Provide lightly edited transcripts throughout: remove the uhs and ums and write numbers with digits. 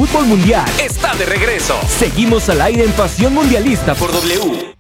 fútbol mundial está de regreso. Seguimos al aire en Pasión Mundialista por W.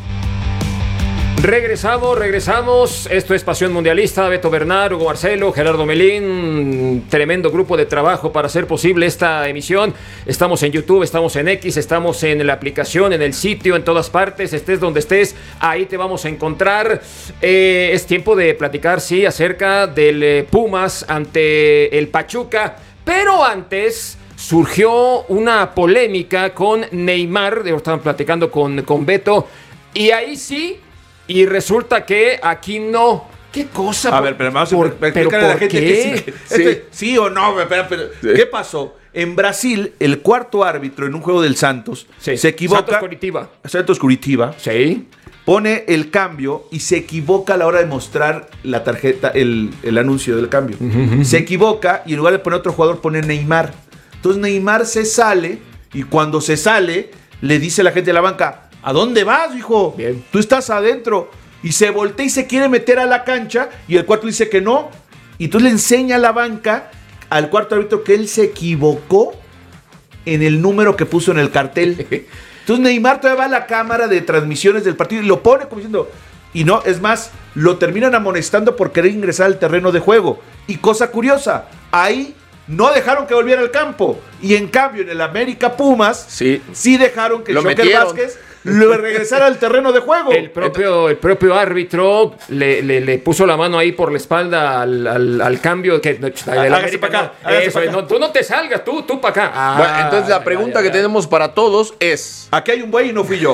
Regresamos. Esto es Pasión Mundialista. Beto Bernal, Hugo Marcelo, Gerardo Melín. Tremendo grupo de trabajo para hacer posible esta emisión. Estamos en YouTube, estamos en X, estamos en la aplicación, en el sitio, en todas partes. Estés donde estés, ahí te vamos a encontrar. Es tiempo de platicar, sí, acerca del Pumas ante el Pachuca. Pero antes surgió una polémica con Neymar. Estaban platicando con Beto. Y ahí sí... Y resulta que aquí no. ¿Qué cosa? A ver, pero vamos a explicarle a la gente ¿qué? Que sí o no. Pero sí. ¿Qué pasó? En Brasil, el cuarto árbitro en un juego del Santos se equivoca. Santos Curitiba. Sí. Pone el cambio y se equivoca a la hora de mostrar la tarjeta, el anuncio del cambio. Se equivoca y en lugar de poner otro jugador pone Neymar. Entonces Neymar se sale y cuando se sale le dice a la gente de la banca: ¿a dónde vas, hijo? Bien. Tú estás adentro. Y se voltea y se quiere meter a la cancha y el cuarto dice que no. Y tú le enseña a la banca, al cuarto árbitro, que él se equivocó en el número que puso en el cartel. Entonces Neymar todavía va a la cámara de transmisiones del partido y lo pone como diciendo... Y no, es más, lo terminan amonestando por querer ingresar al terreno de juego. Y cosa curiosa, ahí no dejaron que volviera al campo. Y en cambio, en el América Pumas, sí dejaron que Joker Vázquez lo regresara al terreno de juego. El propio árbitro le puso la mano ahí por la espalda al cambio. Hágase para acá. Tú no te salgas, tú para acá. Bueno, entonces la pregunta que tenemos para todos es... Aquí hay un buey y no fui yo.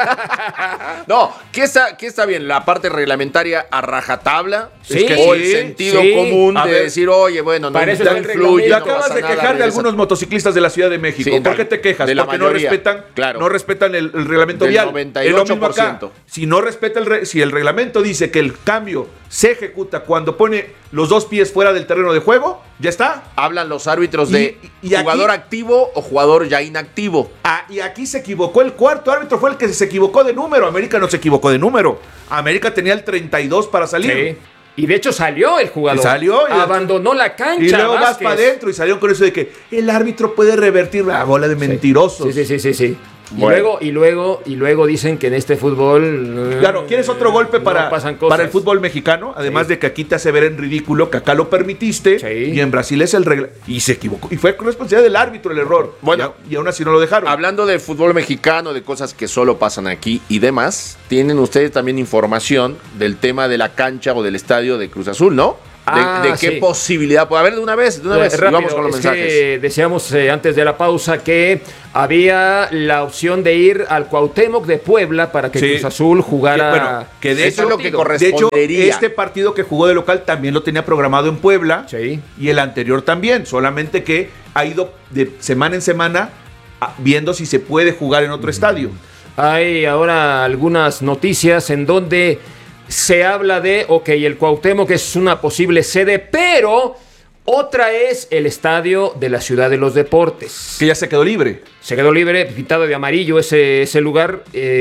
No, ¿qué está bien? ¿La parte reglamentaria a rajatabla? Sí, ¿O el sentido común de decir, oye, bueno, no influye? Te acabas de quejar de algunos motociclistas de la Ciudad de México. Sí, ¿por qué te quejas? Porque no respetan el reglamento vial. 98%. Es lo mismo acá. Si no respeta si el reglamento dice que el cambio se ejecuta cuando pone los dos pies fuera del terreno de juego, ya está. Hablan los árbitros de jugador activo o jugador ya inactivo. Y aquí se equivocó el cuarto árbitro, fue el que se equivocó de número. América no se equivocó de número. América tenía el 32 para salir. Sí. Y de hecho salió el jugador. Abandonó la cancha. Y luego vas para adentro y salieron con eso de que el árbitro puede revertir la bola de mentirosos. Sí. Bueno. Y luego dicen que en este fútbol... Claro, ¿quieres otro golpe para el fútbol mexicano? Además de que aquí te hace ver en ridículo que acá lo permitiste y en Brasil es el regla. Y se equivocó. Y fue responsabilidad del árbitro el error. Bueno, y aún así no lo dejaron. Hablando de fútbol mexicano, de cosas que solo pasan aquí y demás, tienen ustedes también información del tema de la cancha o del estadio de Cruz Azul, ¿no? ¿De qué posibilidad puede haber? De una vez. Rápido, vamos con los mensajes. Que decíamos antes de la pausa que había la opción de ir al Cuauhtémoc de Puebla para que Cruz Azul jugara. Que de eso es lo que correspondería. De hecho, este partido que jugó de local también lo tenía programado en Puebla. Sí. Y el anterior también. Solamente que ha ido de semana en semana viendo si se puede jugar en otro estadio. Hay ahora algunas noticias en donde se habla de, el Cuauhtémoc es una posible sede, pero otra es el estadio de la Ciudad de los Deportes. Que ya se quedó libre. Se quedó libre, pintado de amarillo ese lugar.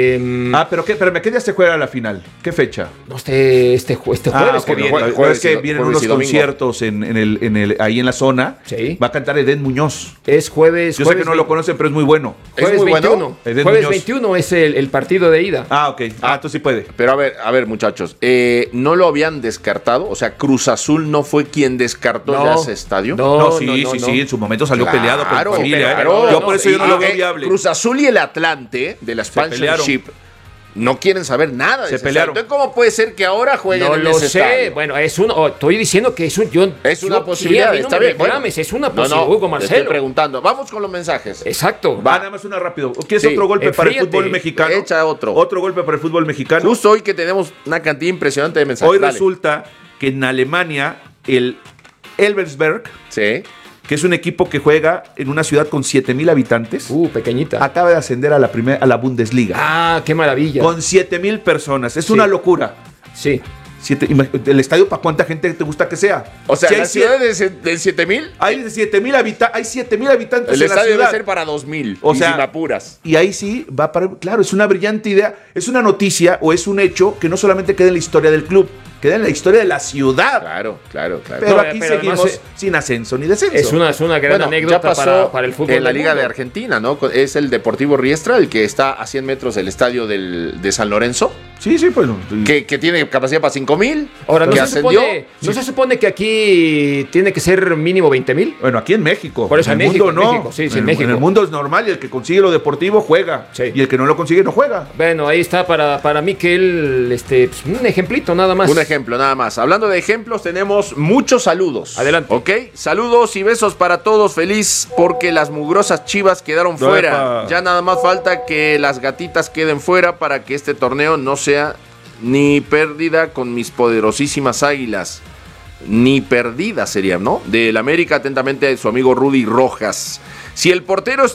Pero ¿qué día se juega la final? ¿Qué fecha? No, este jueves que viene. Jueves que vienen unos conciertos ahí en la zona. Sí. Va a cantar Edén Muñoz. Es jueves. Yo sé que no lo conocen, pero es muy bueno. Jueves 21. Jueves 21 es el partido de ida. Ok. Entonces sí puede. Pero a ver, muchachos. ¿No lo habían descartado? O sea, Cruz Azul no fue quien descartó ya ese estadio. Sí. En su momento salió peleado con su familia. Por eso yo no lo veo viable. Cruz Azul y el Atlante de la Championship no quieren saber nada de se ese pelearon. Entonces, ¿cómo puede ser que ahora jueguen en ese estadio? Bueno, estoy diciendo que es una posibilidad. Está bien. Es una posibilidad, Hugo Marcelo. Te estoy preguntando. Vamos con los mensajes. Exacto. Nada más una rápido. ¿Quieres otro golpe para el fútbol mexicano? Echa otro. Otro golpe para el fútbol mexicano. Justo hoy que tenemos una cantidad impresionante de mensajes. Hoy resulta que en Alemania el Elversberg, que es un equipo que juega en una ciudad con 7,000 habitantes. Pequeñita. Acaba de ascender a la Bundesliga. Qué maravilla. Con 7,000 personas. Es una locura. Sí. ¿El estadio para cuánta gente te gusta que sea? O sea, ¿la ciudad de 7,000? Hay 7,000 habitantes en la ciudad. El estadio debe ser para 2,000, sin apuras. Y ahí sí va para... Claro, es una brillante idea. Es una noticia o es un hecho que no solamente queda en la historia del club, queda en la historia de la ciudad. Claro. Pero aquí pero seguimos además, sin ascenso ni descenso. Es una gran anécdota ya pasó para el fútbol. en la del Liga mundo. de Argentina, ¿no? Es el Deportivo Riestra, el que está a 100 metros del estadio de San Lorenzo, Sí, pues. que tiene capacidad para 5,000. Ahora, que ¿no ascendió. se supone que aquí tiene que ser mínimo 20,000? Bueno, aquí en México. Por eso en en el México, mundo en no. México, sí, en en México. el mundo es normal y el que consigue lo deportivo juega. Sí. Y el que no lo consigue no juega. Bueno, ahí está para mí que él, pues, un ejemplito nada más. Un ejemplo, nada más. Hablando de ejemplos, tenemos muchos saludos. Adelante. ¿Ok? Saludos y besos para todos. Feliz porque las mugrosas Chivas quedaron fuera. Epa. Ya nada más falta que las gatitas queden fuera para que este torneo no sea ni pérdida con mis poderosísimas Águilas. Ni perdida sería, ¿no? Del América, atentamente, su amigo Rudy Rojas. Si el portero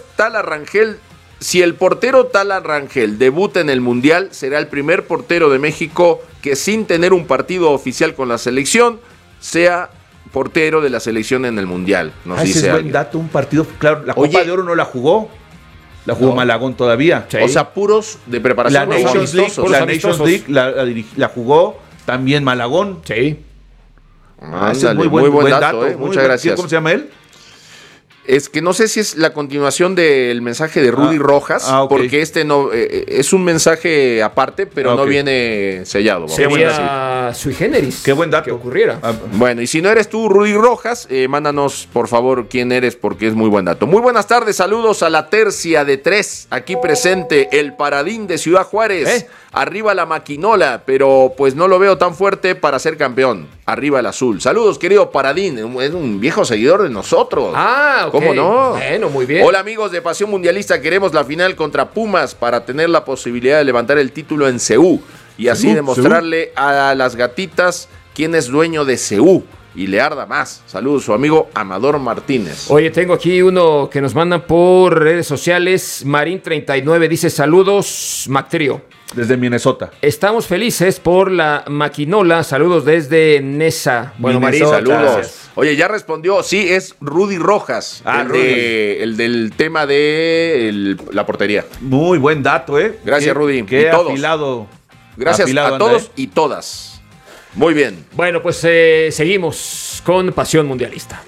Tala Rangel debuta en el Mundial, será el primer portero de México que sin tener un partido oficial con la selección, sea portero de la selección en el Mundial. Nos Ese dice es buen alguien. dato, un partido. Claro, la Oye. Copa de Oro no la jugó. La jugó No. Malagón todavía. Sí. O sea, puros de La preparación. Nations Nations League, amistosos. la Amistosos. Nations League la jugó también Malagón. Sí. Ese es Ándale, muy buen dato, muy muchas buen- gracias. ¿Cómo se llama él? Es que no sé si es la continuación del mensaje de Rudy Rojas, ok. porque este no es un mensaje aparte, pero no Ok. viene sellado. vamos a decir. Sería sui generis. Qué buen dato. Que ocurriera. Ah, Bueno, y si no eres tú, Rudy Rojas, mándanos por favor quién eres, porque es muy buen dato. Muy buenas tardes, saludos a la tercia de 3, aquí presente, el Paradín de Ciudad Juárez. Arriba la maquinola, pero pues no lo veo tan fuerte para ser campeón. Arriba el azul. Saludos, querido Paradín, es un viejo seguidor de nosotros. Ah, ok. ¿Cómo no? Bueno, muy bien. Hola amigos de Pasión Mundialista, queremos la final contra Pumas para tener la posibilidad de levantar el título en CU y así CU, demostrarle a las gatitas quién es dueño de CU y le arda más. Saludos, su amigo Amador Martínez. Oye, tengo aquí uno que nos mandan por redes sociales. Marín39 dice: saludos, Mactrio. Desde Minnesota. Estamos felices por la maquinola. Saludos desde Nesa. Bueno, Marín, Minnesota. Saludos. gracias. Oye, ya respondió, sí, es Rudy Rojas, el del tema de la portería. Muy buen dato, ¿eh? Gracias, Rudy. Qué Y todos. afilado. Gracias afilado a anda, todos ¿eh? y todas. Muy bien. Bueno, pues seguimos con Pasión Mundialista.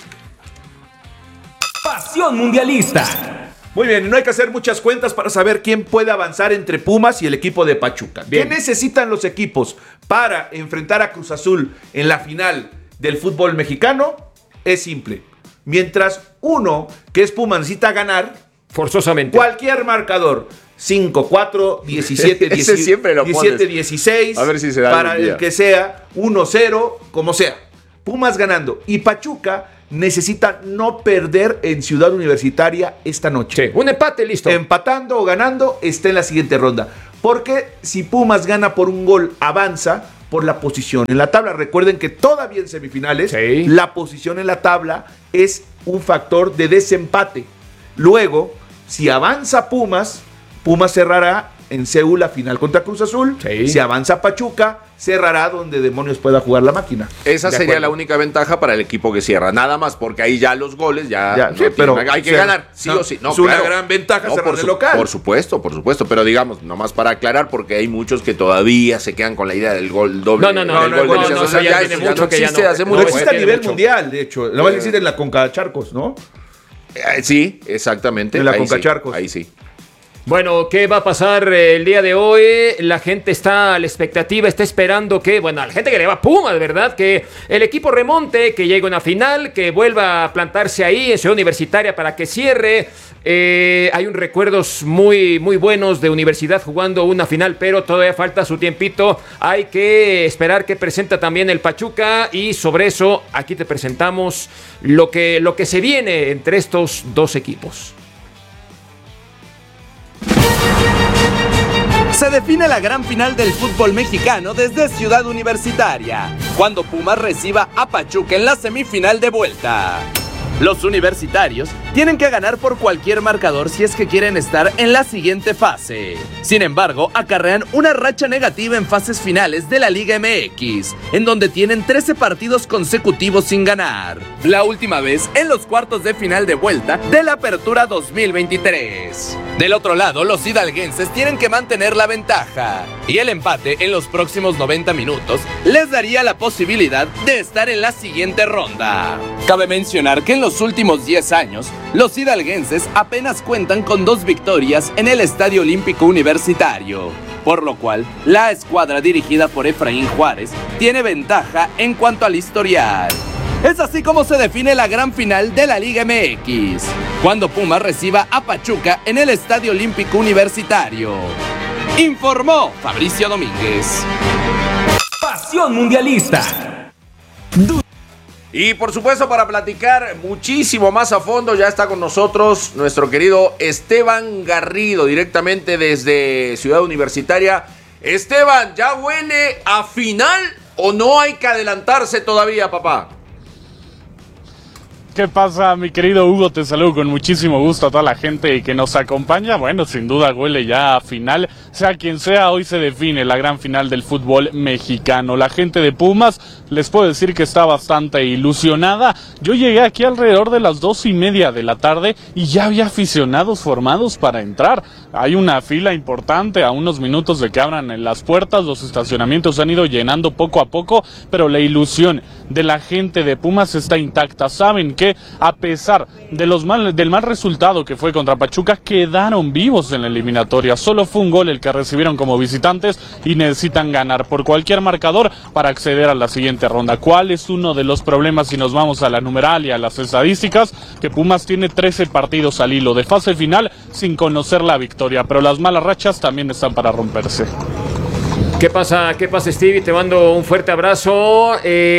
Pasión Mundialista. Muy bien, no hay que hacer muchas cuentas para saber quién puede avanzar entre Pumas y el equipo de Pachuca. Bien. ¿Qué necesitan los equipos para enfrentar a Cruz Azul en la final del fútbol mexicano? Es simple. Mientras uno, que es Pumas, necesita ganar, Forzosamente. cualquier marcador, 5-4, 17, Ese siempre lo pones. 17, 16, A ver si se da para algún día. el que sea, 1-0, como sea. Pumas ganando. Y Pachuca necesita no perder en Ciudad Universitaria esta noche. Sí, un empate, listo. Empatando o ganando, está en la siguiente ronda. Porque si Pumas gana por un gol, avanza por la posición en la tabla. Recuerden que todavía en semifinales, Sí. la posición en la tabla es un factor de desempate. Luego, si avanza Pumas, Pumas cerrará en Seúl la final contra Cruz Azul. Sí. Si avanza Pachuca, cerrará donde demonios pueda jugar la máquina. Esa De sería acuerdo. la única ventaja para el equipo que cierra. Nada más, porque ahí ya los goles Ya, no sí, tienen- pero hay que o sea, ganar, sí no, o sí. No, es una claro. gran ventaja cerrar por de local. Por supuesto. Pero digamos, nomás para aclarar, porque hay muchos que todavía se quedan con la idea del gol doble. No, del no, gol no, de no, o sea, eso ya tiene eso mucho que ya existe no. hace No No mucho. existe a tiene nivel mucho. mundial, de hecho. Nada más existe en la Conca Charcos, ¿no? Sí, exactamente. En la ahí Conca sí, Charcos. ahí sí. Bueno, ¿qué va a pasar el día de hoy? La gente está a la expectativa, está esperando que, bueno, a la gente que le va a Pumas, ¿verdad? Que el equipo remonte, que llegue a una final, que vuelva a plantarse ahí en Ciudad Universitaria para que cierre. Hay un recuerdos muy, muy buenos de Universidad jugando una final, pero todavía falta su tiempito. Hay que esperar que presenta también el Pachuca y sobre eso aquí te presentamos lo que se viene entre estos dos equipos. Se define la gran final del fútbol mexicano desde Ciudad Universitaria, cuando Pumas reciba a Pachuca en la semifinal de vuelta. Los universitarios tienen que ganar por cualquier marcador si es que quieren estar en la siguiente fase. Sin embargo, acarrean una racha negativa en fases finales de la Liga MX, en donde tienen 13 partidos consecutivos sin ganar. La última vez en los cuartos de final de vuelta de la Apertura 2023. Del otro lado, los hidalguenses tienen que mantener la ventaja, y el empate en los próximos 90 minutos les daría la posibilidad de estar en la siguiente ronda. Cabe mencionar que en los últimos 10 años, los hidalguenses apenas cuentan con 2 victorias en el Estadio Olímpico Universitario, por lo cual la escuadra dirigida por Efraín Juárez tiene ventaja en cuanto al historial. Es así como se define la gran final de la Liga MX, cuando Pumas reciba a Pachuca en el Estadio Olímpico Universitario. Informó Fabricio Domínguez. Pasión Mundialista. Y por supuesto, para platicar muchísimo más a fondo, ya está con nosotros nuestro querido Esteban Garrido, directamente desde Ciudad Universitaria. Esteban, ¿ya huele a final o no hay que adelantarse todavía, papá? ¿Qué pasa, mi querido Hugo? Te saludo con muchísimo gusto a toda la gente que nos acompaña. Bueno, sin duda huele ya a final. Sea quien sea, hoy se define la gran final del fútbol mexicano. La gente de Pumas, les puedo decir que está bastante ilusionada. Yo llegué aquí alrededor de las 2:30 de la tarde y ya había aficionados formados para entrar. Hay una fila importante a unos minutos de que abran las puertas. Los estacionamientos se han ido llenando poco a poco, pero la ilusión de la gente de Pumas está intacta. Saben que a pesar de del mal resultado que fue contra Pachuca, quedaron vivos en la eliminatoria. Solo fue un gol el que recibieron como visitantes y necesitan ganar por cualquier marcador para acceder a la siguiente ronda. ¿Cuál es uno de los problemas si nos vamos a la numeral y a las estadísticas? Que Pumas tiene 13 partidos al hilo de fase final sin conocer la victoria, pero las malas rachas también están para romperse. ¿Qué pasa, Stevie? Te mando un fuerte abrazo.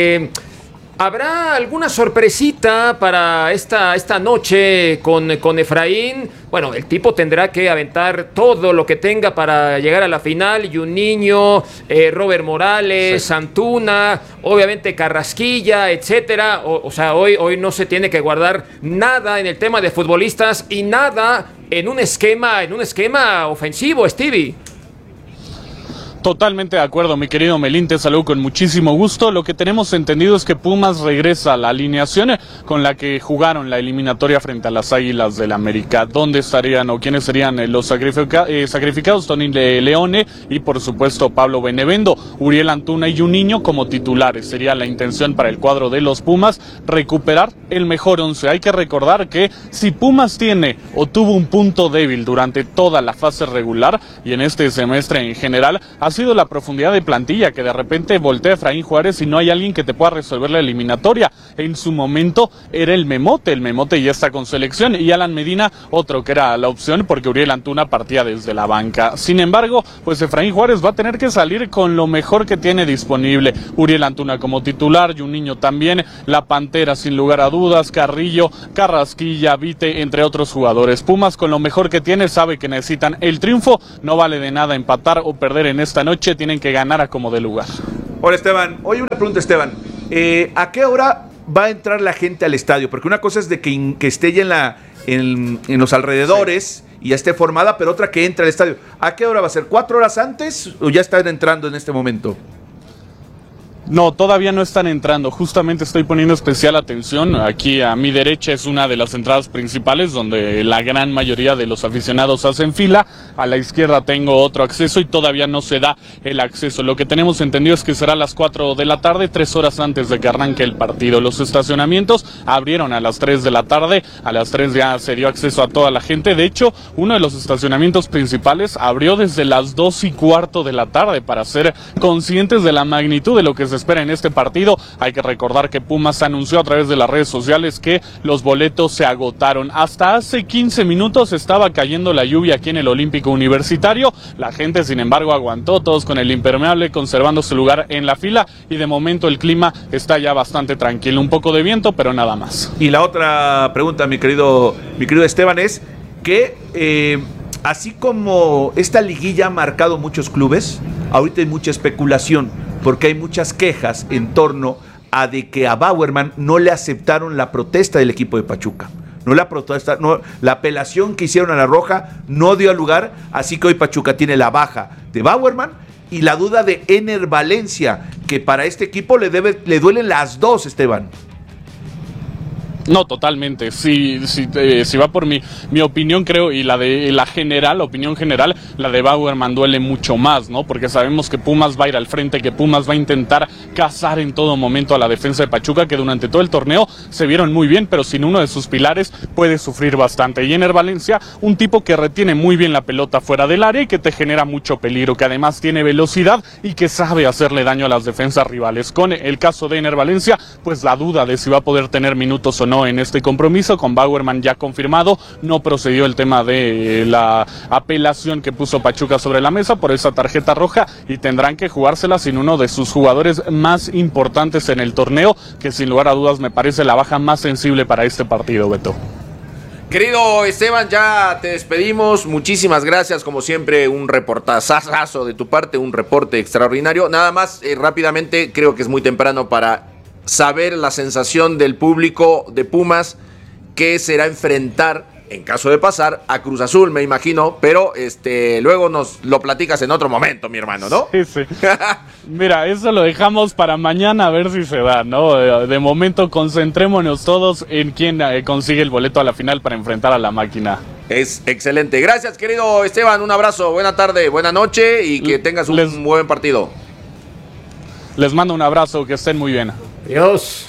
¿Habrá alguna sorpresita para esta noche con Efraín? Bueno, el tipo tendrá que aventar todo lo que tenga para llegar a la final. Y un niño, Robert Morales, sí, Antuna, obviamente Carrasquilla, etcétera. O sea, hoy no se tiene que guardar nada en el tema de futbolistas y nada en un esquema ofensivo, Stevie. Totalmente de acuerdo, mi querido Melín, te saludo con muchísimo gusto. Lo que tenemos entendido es que Pumas regresa a la alineación con la que jugaron la eliminatoria frente a las Águilas del América. ¿Dónde estarían o quiénes serían los sacrificados? Tony Leone y por supuesto Pablo Benevendo, Uriel Antuna y un niño como titulares. Sería la intención para el cuadro de los Pumas recuperar el mejor 11. Hay que recordar que si Pumas tiene o tuvo un punto débil durante toda la fase regular y en este semestre en general, ha sido la profundidad de plantilla, que de repente voltea Efraín Juárez y no hay alguien que te pueda resolver la eliminatoria. En su momento era el Memote ya está con selección, y Alan Medina, otro que era la opción porque Uriel Antuna partía desde la banca. Sin embargo, pues Efraín Juárez va a tener que salir con lo mejor que tiene disponible. Uriel Antuna como titular y un niño también, la Pantera sin lugar a dudas, Carrillo, Carrasquilla, Vite, entre otros jugadores. Pumas con lo mejor que tiene sabe que necesitan el triunfo, no vale de nada empatar o perder en esta noche, tienen que ganar a como de lugar. Hola Esteban, oye, una pregunta Esteban, ¿a qué hora va a entrar la gente al estadio? Porque una cosa es de que esté ya en los alrededores, sí, y ya esté formada, pero otra que entre al estadio. ¿A qué hora va a ser? ¿4 horas antes o ya están entrando en este momento? No, todavía no están entrando. Justamente estoy poniendo especial atención. Aquí a mi derecha es una de las entradas principales donde la gran mayoría de los aficionados hacen fila. A la izquierda tengo otro acceso y todavía no se da el acceso. Lo que tenemos entendido es que será a las 4 de la tarde, 3 horas antes de que arranque el partido. Los estacionamientos abrieron a las 3 de la tarde. A las 3 ya se dio acceso a toda la gente. De hecho, uno de los estacionamientos principales abrió desde las 2:15 de la tarde para ser conscientes de la magnitud de lo que se espera en este partido. Hay que recordar que Pumas anunció a través de las redes sociales que los boletos se agotaron. Hasta hace 15 minutos estaba cayendo la lluvia aquí en el Olímpico Universitario. La gente, sin embargo, aguantó, todos con el impermeable, conservando su lugar en la fila, y de momento el clima está ya bastante tranquilo. Un poco de viento, pero nada más. Y la otra pregunta, mi querido Esteban, es que así como esta liguilla ha marcado muchos clubes, ahorita hay mucha especulación, porque hay muchas quejas en torno a de que a Bauerman no le aceptaron la protesta del equipo de Pachuca. No la protesta, no, la apelación que hicieron a la Roja no dio lugar, así que hoy Pachuca tiene la baja de Bauerman y la duda de Ener Valencia, que para este equipo le duelen las dos, Esteban. No, totalmente. Si va por mi opinión, creo, y la opinión general, la de Bauerman duele mucho más, ¿no? Porque sabemos que Pumas va a ir al frente, que Pumas va a intentar cazar en todo momento a la defensa de Pachuca, que durante todo el torneo se vieron muy bien, pero sin uno de sus pilares puede sufrir bastante. Y Ener Valencia, un tipo que retiene muy bien la pelota fuera del área y que te genera mucho peligro, que además tiene velocidad y que sabe hacerle daño a las defensas rivales. Con el caso de Ener Valencia, pues la duda de si va a poder tener minutos o no en este compromiso, con Bauerman ya confirmado, no procedió el tema de la apelación que puso Pachuca sobre la mesa por esa tarjeta roja y tendrán que jugársela sin uno de sus jugadores más importantes en el torneo, que sin lugar a dudas me parece la baja más sensible para este partido, Beto. Querido Esteban, ya te despedimos. Muchísimas gracias, como siempre, un reportazazo de tu parte, un reporte extraordinario. Nada más, rápidamente, creo que es muy temprano para saber la sensación del público de Pumas que será enfrentar, en caso de pasar, a Cruz Azul, me imagino, pero luego nos lo platicas en otro momento, mi hermano, ¿no? Sí. Mira, eso lo dejamos para mañana a ver si se da, ¿no? De momento concentrémonos todos en quién consigue el boleto a la final para enfrentar a la máquina. Es excelente. Gracias, querido Esteban, un abrazo, buena tarde, buena noche y que tengas un buen partido. Les mando un abrazo, que estén muy bien. Adiós.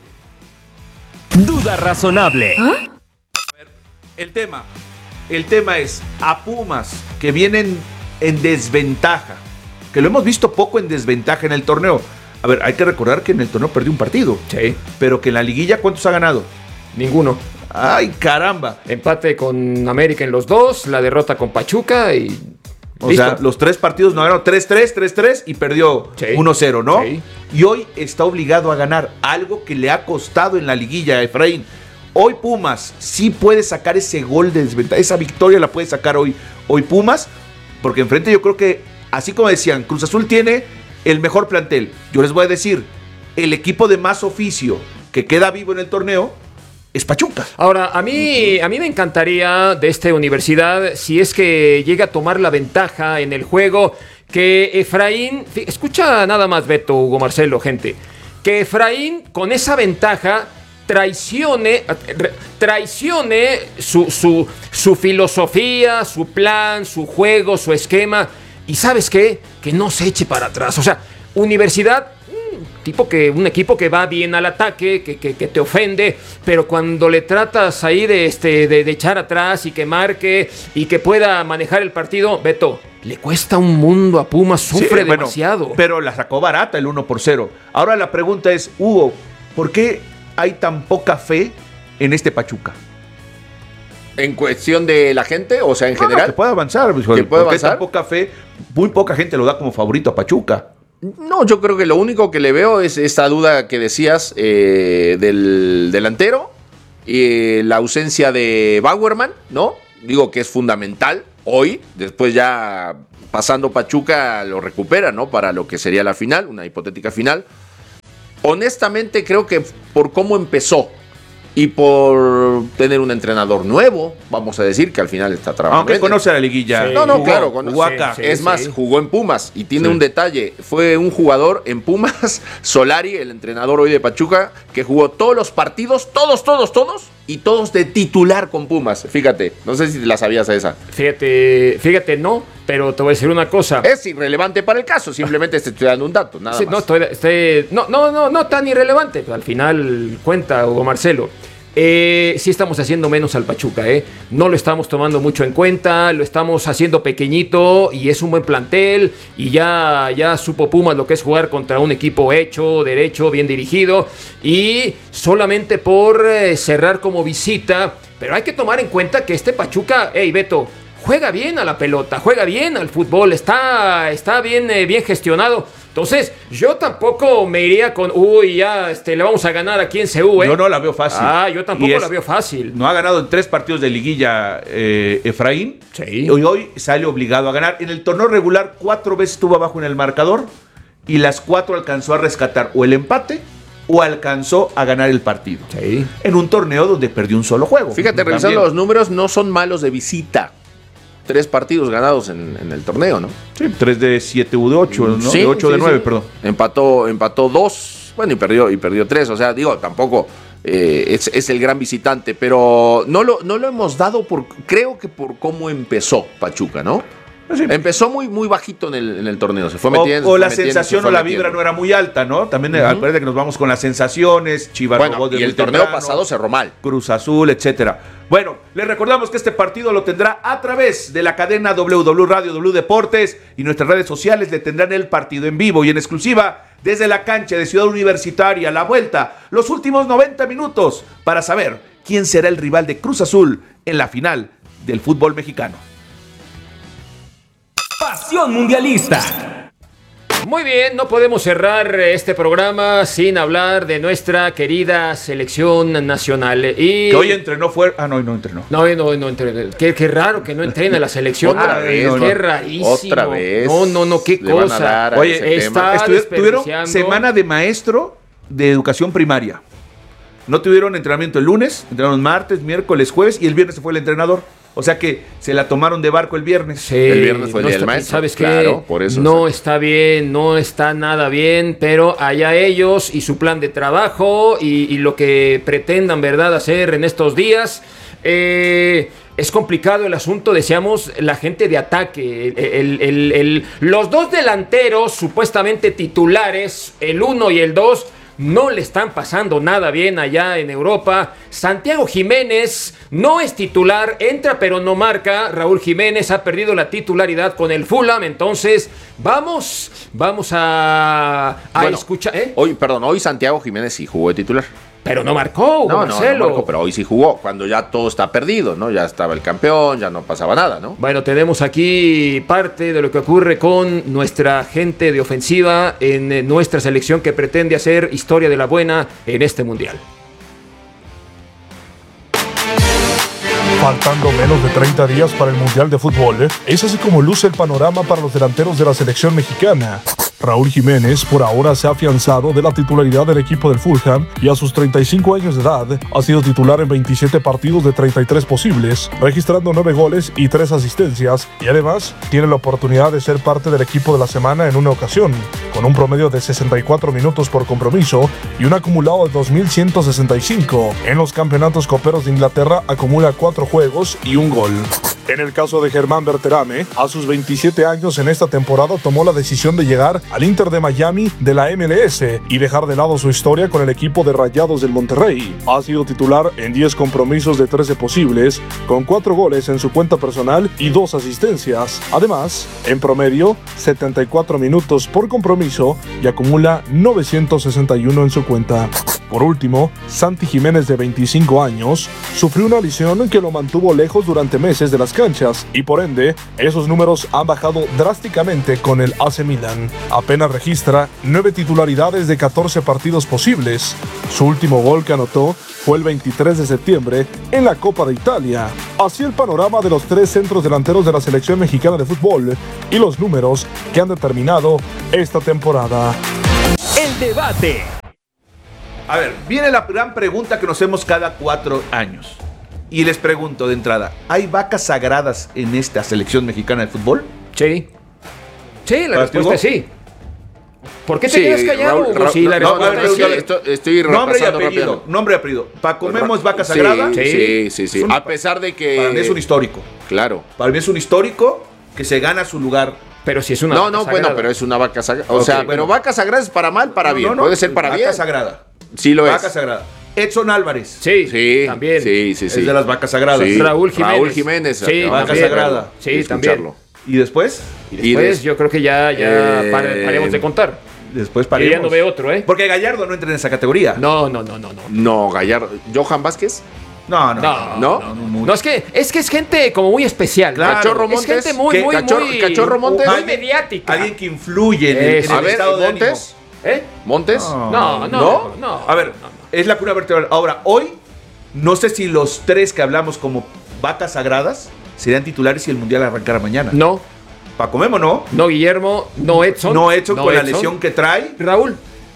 Duda razonable. El tema es a Pumas, que vienen en desventaja, que lo hemos visto poco en desventaja en el torneo. A ver, hay que recordar que en el torneo perdió un partido. Sí. Pero que en la liguilla, ¿cuántos ha ganado? Ninguno. ¡Ay, caramba! Empate con América en los dos, la derrota con Pachuca y... O sea, los 3 partidos no ganaron, 3-3 y perdió 1-0, ¿no? Sí. Y hoy está obligado a ganar, algo que le ha costado en la liguilla a Efraín. Hoy Pumas sí puede sacar ese gol de desventaja, esa victoria la puede sacar hoy Pumas, porque enfrente yo creo que, así como decían, Cruz Azul tiene el mejor plantel. Yo les voy a decir, el equipo de más oficio que queda vivo en el torneo es Pachuca. Ahora, a mí me encantaría de esta Universidad, si es que llega a tomar la ventaja en el juego, que Efraín, escucha nada más, Beto, Hugo Marcelo, gente, que Efraín con esa ventaja traicione su filosofía, su plan, su juego, su esquema, y ¿sabes qué? Que no se eche para atrás. O sea, Universidad, un equipo que va bien al ataque, que te ofende, pero cuando le tratas ahí de echar atrás y que marque y que pueda manejar el partido, Beto, le cuesta un mundo a Pumas, sufre demasiado. Pero la sacó barata el 1-0. Ahora la pregunta es, Hugo, ¿por qué hay tan poca fe en este Pachuca? ¿En cuestión de la gente? O sea, en general. Que puede avanzar. ¿Que puede avanzar? Tan poca fe? Muy poca gente lo da como favorito a Pachuca. No, yo creo que lo único que le veo es esta duda que decías del delantero y la ausencia de Bauerman, ¿no? Digo que es fundamental hoy, después ya pasando Pachuca lo recupera, ¿no? Para lo que sería la final, una hipotética final. Honestamente creo que por cómo empezó y por tener un entrenador nuevo, vamos a decir que al final está trabajando. Aunque conoce a la liguilla. Sí. No, claro, jugó acá. Sí, es más, jugó en Pumas y tiene un detalle. Fue un jugador en Pumas, Solari, el entrenador hoy de Pachuca, que jugó todos los partidos, todos, y todos de titular con Pumas. Fíjate, no sé si la sabías esa. Fíjate, no, pero te voy a decir una cosa. Es irrelevante para el caso, simplemente te estoy dando un dato, nada más. No tan irrelevante, al final cuenta, Hugo Marcelo. Sí estamos haciendo menos al Pachuca, no lo estamos tomando mucho en cuenta, lo estamos haciendo pequeñito y es un buen plantel y ya supo Pumas lo que es jugar contra un equipo hecho, derecho, bien dirigido y solamente por cerrar como visita, pero hay que tomar en cuenta que este Pachuca, Beto, juega bien a la pelota, juega bien al fútbol, está bien gestionado. Entonces, yo tampoco me iría con, le vamos a ganar aquí en CU, Yo no la veo fácil. Yo tampoco la veo fácil. No ha ganado en 3 partidos de liguilla Efraín. Sí. Y hoy sale obligado a ganar. En el torneo regular 4 veces estuvo abajo en el marcador y las 4 alcanzó a rescatar o el empate o alcanzó a ganar el partido. Sí. En un torneo donde perdió un solo juego. Fíjate, revisando los números, no son malos de visita. 3 partidos ganados en el torneo, ¿no? Sí, 3 de 7 u de 8, ¿no? Sí, de 8 de 9, sí. perdón. Empató 2, bueno, y perdió 3. O sea, digo, tampoco es el gran visitante, pero no lo hemos dado creo que por cómo empezó Pachuca, ¿no? Sí. Empezó muy bajito en el torneo, se fue metiendo. O la sensación o la vibra no era muy alta, ¿no? También acuérdate que nos vamos con las sensaciones, Chivas Bueno, robó de y el muy torneo temprano, pasado cerró mal. Cruz Azul, etcétera. Bueno, les recordamos que este partido lo tendrá a través de la cadena WW Radio, W Deportes, y nuestras redes sociales le tendrán el partido en vivo y en exclusiva desde la cancha de Ciudad Universitaria, la vuelta, los últimos 90 minutos para saber quién será el rival de Cruz Azul en la final del fútbol mexicano. Pasión Mundialista. Muy bien, no podemos cerrar este programa sin hablar de nuestra querida selección nacional. Y Que hoy entrenó fuera. No, hoy no entrenó. No entrenó. Qué raro que no entrene la selección. Otra vez, Qué rarísimo. Otra vez. No, qué Le van a cosa. dar a Oye, ese tema. tuvieron semana de maestro de educación primaria. No tuvieron entrenamiento el lunes, entrenaron martes, miércoles, jueves y el viernes se fue el entrenador. O sea que se la tomaron de barco el viernes. Sí, El viernes fue el día del está- maestro. ¿Sabes qué? Claro, por eso. No está bien, no está nada bien, pero allá ellos y su plan de trabajo y lo que pretendan, ¿verdad?, hacer en estos días. Es complicado el asunto, decíamos, la gente de ataque. Los 2 delanteros supuestamente titulares, el 1 y el 2, no le están pasando nada bien allá en Europa. Santiago Jiménez no es titular, entra pero no marca. Raúl Jiménez ha perdido la titularidad con el Fulham. Entonces, vamos a Bueno, escuchar. Hoy Santiago Jiménez sí jugó de titular. Pero no marcó, No Marcelo. marcó, pero hoy sí jugó, cuando ya todo está perdido, ¿no? Ya estaba el campeón, ya no pasaba nada, ¿no? Bueno, tenemos aquí parte de lo que ocurre con nuestra gente de ofensiva en nuestra selección que pretende hacer historia de la buena en este mundial. Faltando menos de 30 días para el Mundial de Fútbol, es así como luce el panorama para los delanteros de la selección mexicana. Raúl Jiménez por ahora se ha afianzado de la titularidad del equipo del Fulham y a sus 35 años de edad ha sido titular en 27 partidos de 33 posibles, registrando 9 goles y 3 asistencias, y además tiene la oportunidad de ser parte del equipo de la semana en una ocasión, con un promedio de 64 minutos por compromiso y un acumulado de 2.165. En los campeonatos coperos de Inglaterra acumula 4 juegos y 1 gol. En el caso de Germán Berterame, a sus 27 años en esta temporada tomó la decisión de llegar al Inter de Miami de la MLS y dejar de lado su historia con el equipo de Rayados del Monterrey. Ha sido titular en 10 compromisos de 13 posibles, con 4 goles en su cuenta personal y 2 asistencias. Además, en promedio, 74 minutos por compromiso y acumula 961 en su cuenta. Por último, Santi Jiménez, de 25 años, sufrió una lesión que lo mantuvo lejos durante meses de las canchas y por ende, esos números han bajado drásticamente con el AC Milan. Apenas registra 9 titularidades de 14 partidos posibles. Su último gol que anotó fue el 23 de septiembre en la Copa de Italia. Así el panorama de los 3 centros delanteros de la selección mexicana de fútbol y los números que han determinado esta temporada. El debate. A ver, viene la gran pregunta que nos hacemos cada 4 años. Y les pregunto de entrada, ¿hay vacas sagradas en esta selección mexicana de fútbol? Sí. Sí, la respuesta es sí. ¿Por qué te Sí, quedas callado, Hugo? Sí, la respuesta es sí. Estoy Nombre y repasando apellido. rápido. Nombre y apellido. ¿Paco Memo es vaca Sí, sagrada? Sí. Es un- A pesar de que... Para mí es un histórico. Claro. Para mí es un histórico que se gana su lugar. Pero si es una No, vaca bueno, sagrada. pero es una vaca sagrada. O Ok, sea, bueno. pero vaca sagrada es para mal, para bien. No, no, Puede ser para vaca bien. sagrada. Sí lo Vaca es. sagrada. Edson Álvarez. Sí, Sí, también. Sí. Es de las vacas sagradas. Sí. Raúl Jiménez. Raúl Jiménez. Sí, acabamos vaca de sagrada. Sí, escucharlo. ¿Y después? Y después yo creo que ya paremos de contar. Después Yo paremos. ya no veo otro, ¿eh? Porque Gallardo no entra en esa categoría. No. No, Gallardo. ¿Johan Vázquez? No. No, es que es gente como muy especial. Claro. Cachorro Es Montes. gente muy, ¿Qué? muy, muy... Cachorro Montes. Muy mediática. Alguien que influye en Eso. el A ver, estado de Montes. ¿Eh? ¿Montes? No. A ver, es la columna vertebral. Ahora, hoy, no sé si los 3 que hablamos como vacas sagradas serían titulares si el Mundial arrancara mañana. No, Paco Memo no. no Guillermo, no Edson. No Edson con la lesión que trae. Raúl.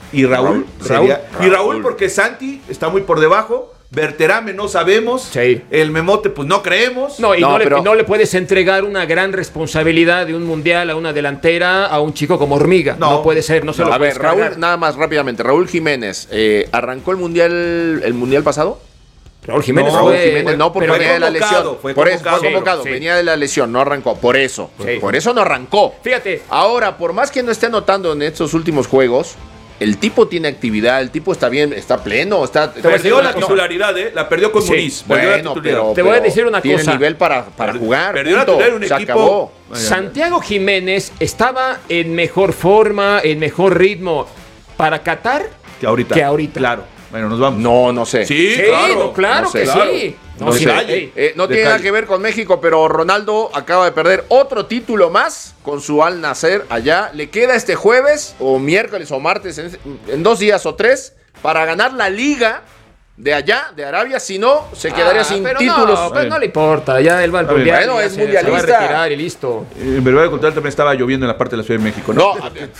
Y Raúl, Raúl. Y Raúl porque Santi está muy por debajo. Berterame no sabemos. Sí. El Memote pues no creemos. No, y No, pero- no le puedes entregar una gran responsabilidad de un mundial a una delantera a un chico como Hormiga. No puede ser, no se lo A puedes ver, Raúl, cargar. nada más rápidamente. Raúl Jiménez, ¿arrancó el mundial pasado? Raúl Jiménez No, fue... Raúl Jiménez no, porque pero- venía de la convocado, lesión. fue Por eso fue convocado. convocado. Sí. Venía de la lesión, no arrancó. Por eso. Sí. Por eso no arrancó. Fíjate. Ahora, por más que no esté anotando en estos últimos juegos, el tipo tiene actividad, el tipo está bien, está pleno, está... Perdió la no, titularidad, la perdió con Sí. Muniz. Perdió la Bueno, titularidad. pero, Te voy a decir una tiene cosa. nivel para jugar. Perdió la punto. titularidad en un Se equipo. acabó. Santiago Jiménez estaba en mejor forma, en mejor ritmo para Qatar Que ahorita. Claro. Bueno, nos vamos. No sé. Sí, Sí, claro. no, claro No sé. que Claro. sí. No sí, sé. ey. No tiene Detalle. nada que ver con México, pero Ronaldo acaba de perder otro título más con su Al Nassr allá. Le queda este jueves o miércoles o martes, en 2 días o 3, para ganar la liga de allá, de Arabia. Si no, se quedaría sin pero títulos. No, pues no le importa, ya él va al Está bien. mundial. Bueno, ya es se va a mundialista. retirar y listo. En verdad, contra también estaba lloviendo en la parte de la Ciudad de México. No,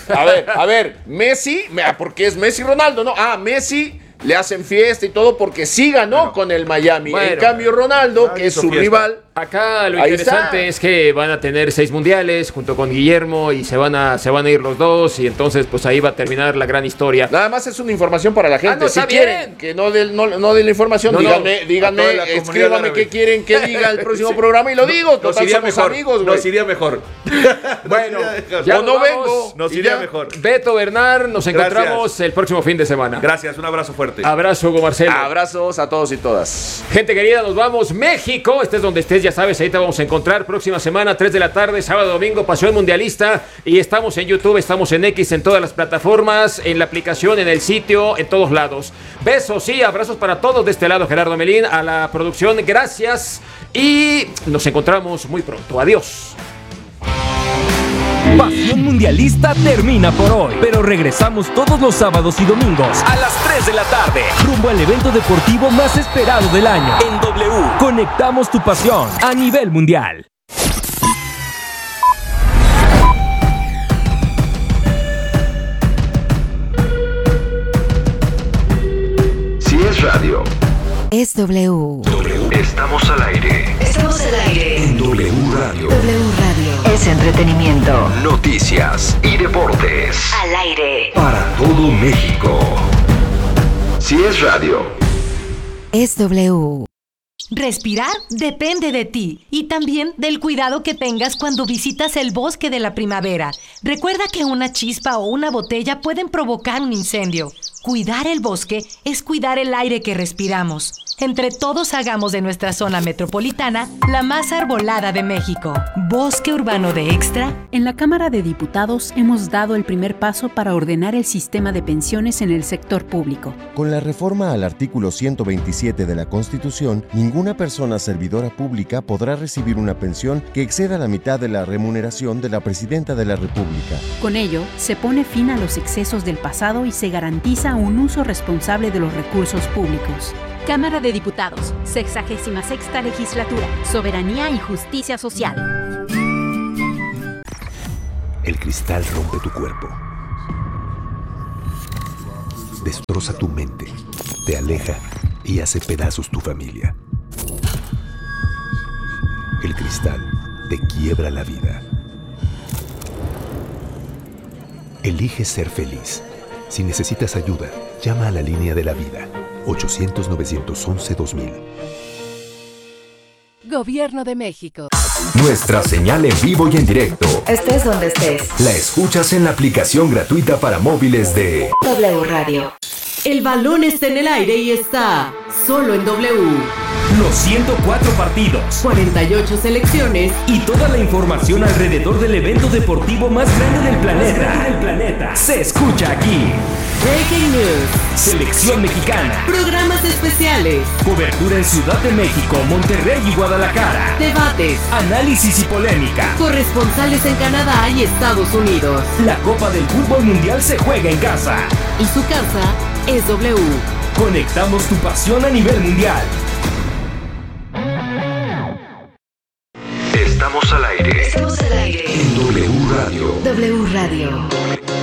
a ver, Messi, porque es Messi y Ronaldo, ¿no? Messi le hacen fiesta y todo porque sí ganó con el Miami. Bueno. En cambio, Ronaldo, que es hizo su fiesta. rival, Acá lo Ahí interesante está. es que van a tener 6 mundiales junto con Guillermo y se van a ir los dos y entonces pues ahí va a terminar la gran historia. nada más es una información para la gente. no, Si está quieren bien. que no dé la información, No, no. díganme, A toda la comunidad escríbanme árabe. qué quieren que diga el próximo Sí. programa y lo digo. Nos Total, iría somos mejor. amigos, güey. Nos iría mejor. Bueno, ya ya O no nos vamos. vengo. Nos y iría ya. mejor. Beto Bernard, nos Gracias. encontramos el próximo fin de semana. Gracias, un abrazo fuerte. Abrazo, Hugo Marcelo. Abrazos a todos y todas. Gente querida, nos vamos. México, estés donde estés, ya sabes, ahí te vamos a encontrar. Próxima semana, 3 de la tarde, sábado, domingo, Pasión Mundialista. Y estamos en YouTube, estamos en X, en todas las plataformas, en la aplicación, en el sitio, en todos lados. Besos y abrazos para todos de este lado, Gerardo Melín, a la producción, gracias. Y nos encontramos muy pronto. Adiós. Pasión Mundialista termina por hoy, pero regresamos todos los sábados y domingos a las 3 de la tarde, rumbo al evento deportivo más esperado del año. En W, conectamos tu pasión a nivel mundial. Si es radio, Es W. estamos al aire. Estamos al aire. En W Radio. W Radio. Es entretenimiento. Noticias y deportes. Al aire. Para todo México. Si es radio. Es W. Respirar depende de ti y también del cuidado que tengas cuando visitas el bosque de la primavera. Recuerda que una chispa o una botella pueden provocar un incendio. Cuidar el bosque es cuidar el aire que respiramos. Entre todos hagamos de nuestra zona metropolitana la más arbolada de México. Bosque Urbano de Extra. En la Cámara de Diputados hemos dado el primer paso para ordenar el sistema de pensiones en el sector público. Con la reforma al artículo 127 de la Constitución, ninguna persona servidora pública podrá recibir una pensión que exceda la mitad de la remuneración de la Presidenta de la República. Con ello, se pone fin a los excesos del pasado y se garantiza un uso responsable de los recursos públicos. Cámara de Diputados, 66ª Legislatura, Soberanía y Justicia Social. El cristal rompe tu cuerpo. Destroza tu mente, te aleja y hace pedazos tu familia. El cristal te quiebra la vida. Elige ser feliz. Si necesitas ayuda, llama a la línea de la vida. 800-911-2000. Gobierno de México. Nuestra señal en vivo y en directo. Estés donde estés. La escuchas en la aplicación gratuita para móviles de W Radio. El balón está en el aire y está solo en W. Los 104 partidos, 48 selecciones y toda la información alrededor del evento deportivo más grande del planeta. Se escucha aquí. Breaking News, Selección mexicana, programas especiales, cobertura en Ciudad de México, Monterrey y Guadalajara, debates, análisis y polémica. corresponsales en Canadá y Estados Unidos. La Copa del Fútbol Mundial se juega en casa. Y su casa es W. Conectamos tu pasión a nivel mundial. Estamos al aire. Estamos al aire. En W Radio. W Radio.